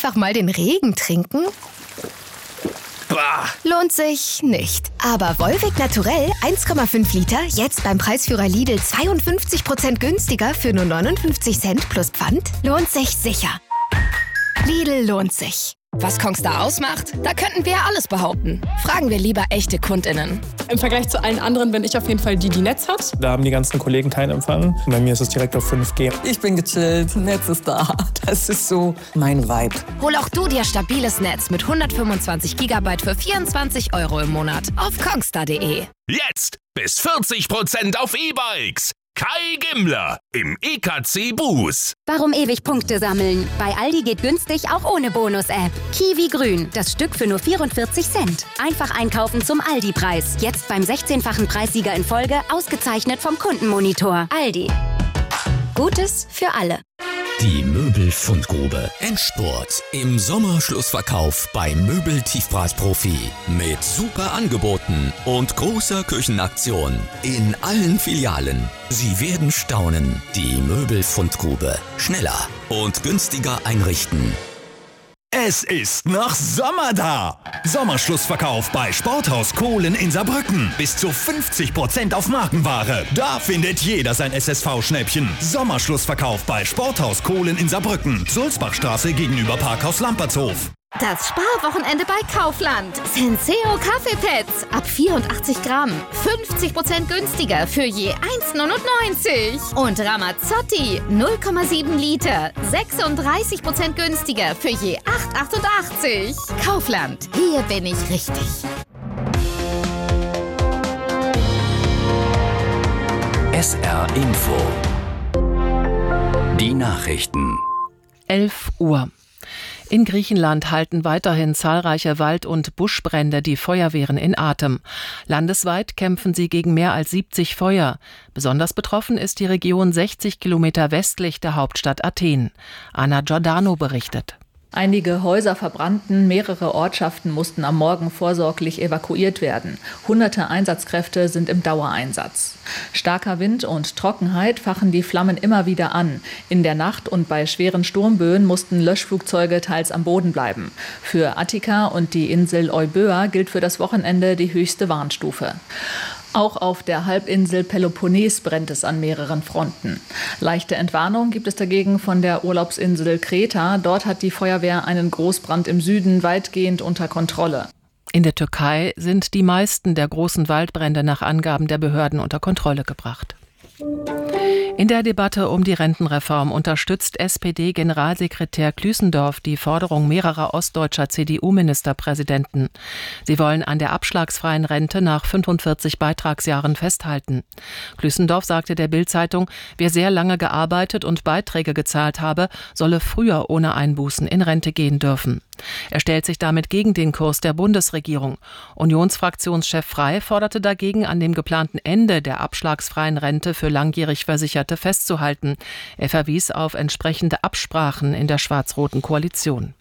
einfach mal den Regen trinken? Bah. Lohnt sich nicht. Aber Volvic Naturell 1,5 Liter, jetzt beim Preisführer Lidl 52% günstiger für nur 59 Cent plus Pfand? Lohnt sich sicher. Lidl lohnt sich. Was Kongstar ausmacht? Da könnten wir ja alles behaupten. Fragen wir lieber echte KundInnen. Im Vergleich zu allen anderen bin ich auf jeden Fall die Netz hat. Da haben die ganzen Kollegen keinen Empfang. Bei mir ist es direkt auf 5G. Ich bin gechillt, Netz ist da. Das ist so mein Vibe. Hol auch du dir stabiles Netz mit 125 GB für 24 € im Monat auf kongstar.de. Jetzt bis 40% auf E-Bikes. Kai Gimmler im EKC Bus. Warum ewig Punkte sammeln? Bei Aldi geht günstig auch ohne Bonus-App. Kiwi Grün, das Stück für nur 44 Cent. Einfach einkaufen zum Aldi-Preis. Jetzt beim 16-fachen Preissieger in Folge, ausgezeichnet vom Kundenmonitor. Aldi. Gutes für alle. Die Möbelfundgrube. Endspurt. Im Sommerschlussverkauf bei Möbel-Tiefbratprofi. Mit super Angeboten und großer Küchenaktion. In allen Filialen. Sie werden staunen. Die Möbelfundgrube. Schneller und günstiger einrichten. Es ist noch Sommer da! Sommerschlussverkauf bei Sporthaus Kohlen in Saarbrücken. Bis zu 50% auf Markenware. Da findet jeder sein SSV-Schnäppchen. Sommerschlussverkauf bei Sporthaus Kohlen in Saarbrücken. Sulzbachstraße gegenüber Parkhaus Lampertshof. Das Sparwochenende bei Kaufland. Senseo Kaffeepads ab 84 Gramm. 50% günstiger für je 1,99. Und Ramazzotti 0,7 Liter. 36% günstiger für je 8,88. Kaufland. Hier bin ich richtig. SR Info. Die Nachrichten. 11 Uhr. In Griechenland halten weiterhin zahlreiche Wald- und Buschbrände die Feuerwehren in Atem. Landesweit kämpfen sie gegen mehr als 70 Feuer. Besonders betroffen ist die Region 60 Kilometer westlich der Hauptstadt Athen. Anna Giordano berichtet. Einige Häuser verbrannten, mehrere Ortschaften mussten am Morgen vorsorglich evakuiert werden. Hunderte Einsatzkräfte sind im Dauereinsatz. Starker Wind und Trockenheit fachen die Flammen immer wieder an. In der Nacht und bei schweren Sturmböen mussten Löschflugzeuge teils am Boden bleiben. Für Attika und die Insel Euböa gilt für das Wochenende die höchste Warnstufe. Auch auf der Halbinsel Peloponnes brennt es an mehreren Fronten. Leichte Entwarnung gibt es dagegen von der Urlaubsinsel Kreta. Dort hat die Feuerwehr einen Großbrand im Süden weitgehend unter Kontrolle. In der Türkei sind die meisten der großen Waldbrände nach Angaben der Behörden unter Kontrolle gebracht. In der Debatte um die Rentenreform unterstützt SPD-Generalsekretär Klüssendorf die Forderung mehrerer ostdeutscher CDU-Ministerpräsidenten. Sie wollen an der abschlagsfreien Rente nach 45 Beitragsjahren festhalten. Klüssendorf sagte der Bild-Zeitung, wer sehr lange gearbeitet und Beiträge gezahlt habe, solle früher ohne Einbußen in Rente gehen dürfen. Er stellt sich damit gegen den Kurs der Bundesregierung. Unionsfraktionschef Frey forderte dagegen, an dem geplanten Ende der abschlagsfreien Rente für langjährig Versicherte festzuhalten. Er verwies auf entsprechende Absprachen in der schwarz-roten Koalition.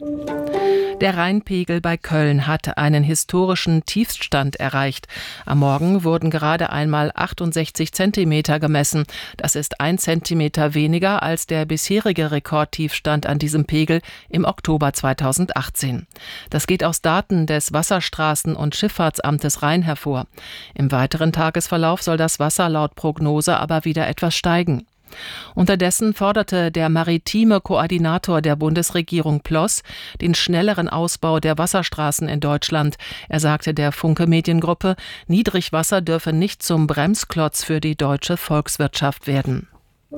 Der Rheinpegel bei Köln hat einen historischen Tiefstand erreicht. Am Morgen wurden gerade einmal 68 Zentimeter gemessen. Das ist 1 Zentimeter weniger als der bisherige Rekordtiefstand an diesem Pegel im Oktober 2018. Das geht aus Daten des Wasserstraßen- und Schifffahrtsamtes Rhein hervor. Im weiteren Tagesverlauf soll das Wasser laut Prognose aber wieder etwas steigen. Unterdessen forderte der maritime Koordinator der Bundesregierung Ploss den schnelleren Ausbau der Wasserstraßen in Deutschland. Er sagte der Funke Mediengruppe, Niedrigwasser dürfe nicht zum Bremsklotz für die deutsche Volkswirtschaft werden.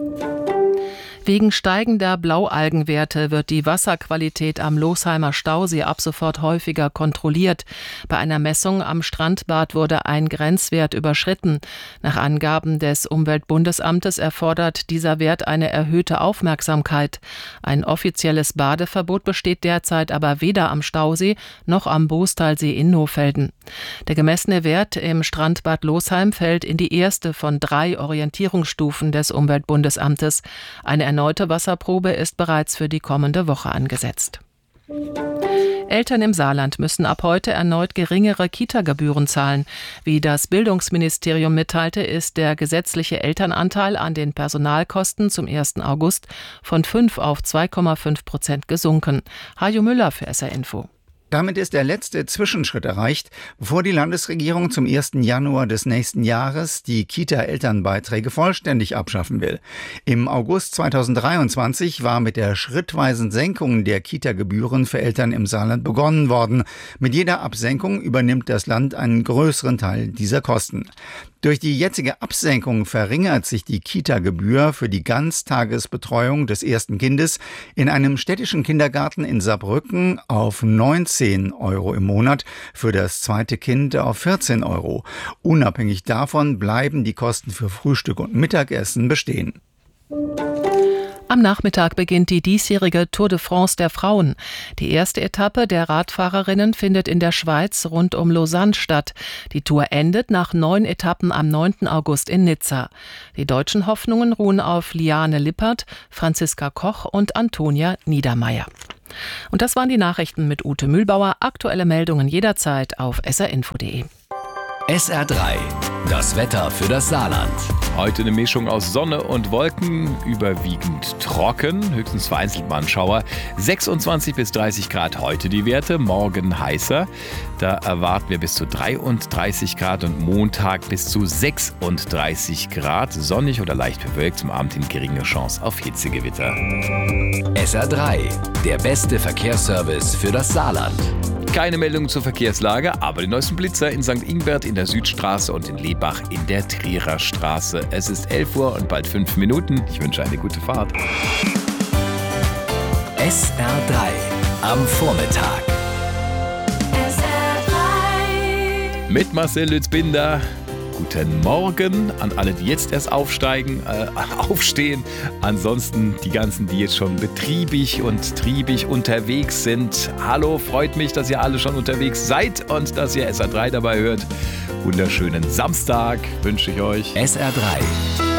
Wegen steigender Blaualgenwerte wird die Wasserqualität am Losheimer Stausee ab sofort häufiger kontrolliert. Bei einer Messung am Strandbad wurde ein Grenzwert überschritten. Nach Angaben des Umweltbundesamtes erfordert dieser Wert eine erhöhte Aufmerksamkeit. Ein offizielles Badeverbot besteht derzeit aber weder am Stausee noch am Boostalsee in Nohfelden. Der gemessene Wert im Strandbad Losheim fällt in die erste von 3 Orientierungsstufen des Umweltbundesamtes. Eine erneute Wasserprobe ist bereits für die kommende Woche angesetzt. Eltern im Saarland müssen ab heute erneut geringere Kita-Gebühren zahlen. Wie das Bildungsministerium mitteilte, ist der gesetzliche Elternanteil an den Personalkosten zum 1. August von 5 auf 2,5% gesunken. Hajo Müller für SR Info. Damit ist der letzte Zwischenschritt erreicht, bevor die Landesregierung zum 1. Januar des nächsten Jahres die Kita-Elternbeiträge vollständig abschaffen will. Im August 2023 war mit der schrittweisen Senkung der Kita-Gebühren für Eltern im Saarland begonnen worden. Mit jeder Absenkung übernimmt das Land einen größeren Teil dieser Kosten. Durch die jetzige Absenkung verringert sich die Kita-Gebühr für die Ganztagesbetreuung des ersten Kindes in einem städtischen Kindergarten in Saarbrücken auf 19 € im Monat, für das zweite Kind auf 14 €. Unabhängig davon bleiben die Kosten für Frühstück und Mittagessen bestehen. Am Nachmittag beginnt die diesjährige Tour de France der Frauen. Die erste Etappe der Radfahrerinnen findet in der Schweiz rund um Lausanne statt. Die Tour endet nach 9 Etappen am 9. August in Nizza. Die deutschen Hoffnungen ruhen auf Liane Lippert, Franziska Koch und Antonia Niedermeyer. Und das waren die Nachrichten mit Ute Mühlbauer. Aktuelle Meldungen jederzeit auf srinfo.de. SR3, das Wetter für das Saarland. Heute eine Mischung aus Sonne und Wolken, überwiegend trocken, höchstens vereinzelt mal ein Schauer. 26 bis 30 Grad heute die Werte, morgen heißer. Da erwarten wir bis zu 33 Grad und Montag bis zu 36 Grad. Sonnig oder leicht bewölkt, zum Abend hin geringe Chance auf Hitzegewitter. SR3, der beste Verkehrsservice für das Saarland. Keine Meldung zur Verkehrslage, aber die neuesten Blitzer in St. Ingbert in der Südstraße und in Lebach in der Trierer Straße. Es ist 11 Uhr und bald 5 Minuten. Ich wünsche eine gute Fahrt. SR3 am Vormittag. SR3 mit Marcel Lützbinder. Guten Morgen an alle, die jetzt erst aufstehen. Ansonsten die ganzen, die jetzt schon betriebig und triebig unterwegs sind. Hallo, freut mich, dass ihr alle schon unterwegs seid und dass ihr SR3 dabei hört. Wunderschönen Samstag wünsche ich euch. SR3.